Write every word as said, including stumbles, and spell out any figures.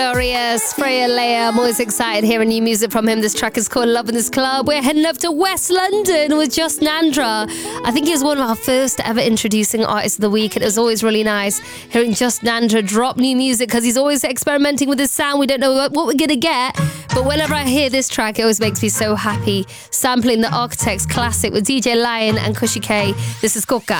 Glorious, Freya Leia. I'm always excited hearing new music from him. This track is called Love in This Club. We're heading up to West London with Just Nandra. I think he was one of our first ever introducing artists of the week. It was always really nice hearing Just Nandra drop new music because he's always experimenting with his sound. We don't know what we're going to get, but whenever I hear this track, it always makes me so happy. Sampling the Architects classic with D J Lion and Kushi K. This is Coca.